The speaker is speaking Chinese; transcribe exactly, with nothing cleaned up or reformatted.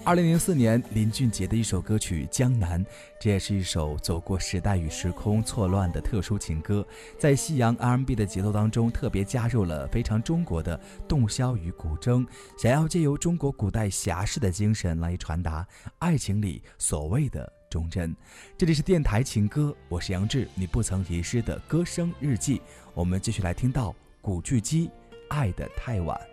二零零四年林俊杰的一首歌曲《江南》，这也是一首走过时代与时空错乱的特殊情歌，在西洋 R and B 的节奏当中特别加入了非常中国的洞箫与古筝，想要借由中国古代侠士的精神来传达爱情里所谓的忠贞。这里是电台情歌，我是杨志，你不曾遗失的歌声日记。我们继续来听到古巨基《爱得太晚》。